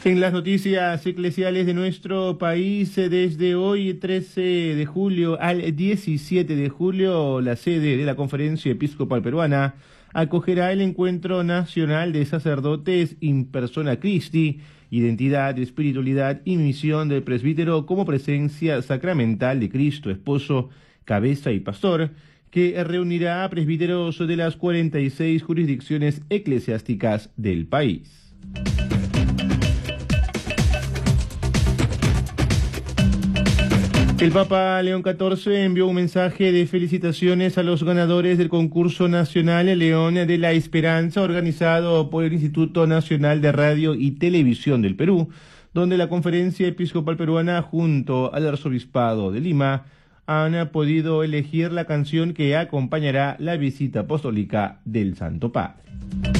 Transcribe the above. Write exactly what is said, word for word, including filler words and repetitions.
En las noticias eclesiales de nuestro país, desde hoy trece de julio al diecisiete de julio, la sede de la Conferencia Episcopal Peruana acogerá el Encuentro Nacional de Sacerdotes in Persona Christi, Identidad, Espiritualidad y Misión del Presbítero como presencia sacramental de Cristo, esposo, cabeza y pastor, que reunirá a presbíteros de las cuarenta y seis jurisdicciones eclesiásticas del país. El Papa León catorce envió un mensaje de felicitaciones a los ganadores del concurso nacional León de la Esperanza, organizado por el Instituto Nacional de Radio y Televisión del Perú, donde la Conferencia Episcopal Peruana junto al Arzobispado de Lima han podido elegir la canción que acompañará la visita apostólica del Santo Padre.